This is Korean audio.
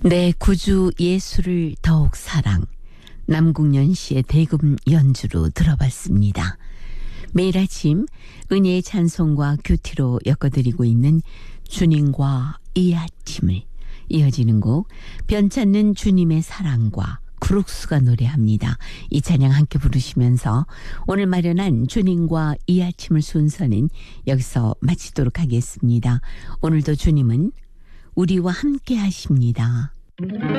내 구주 예수를 더욱 사랑, 남궁연 씨의 대금 연주로 들어봤습니다. 매일 아침 은혜의 찬송과 큐티로 엮어드리고 있는 주님과 이 아침을, 이어지는 곡 변찮는 주님의 사랑과 구룩수가 노래합니다. 이 찬양 함께 부르시면서 오늘 마련한 주님과 이 아침을 순서는 여기서 마치도록 하겠습니다. 오늘도 주님은 우리와 함께 하십니다.